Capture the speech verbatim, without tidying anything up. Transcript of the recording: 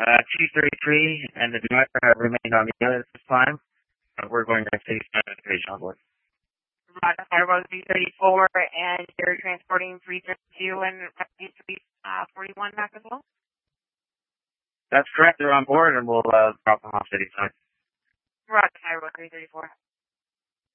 Uh, two thirty-three, and the driver have remained on the other this time. Uh, we're going to city center division on board. Roger, Fireball three thirty-four, and you're transporting three thirty-two and three forty-one back as well? That's correct. They're on board, and we'll uh, drop them off city side. Roger, Fireball three thirty-four.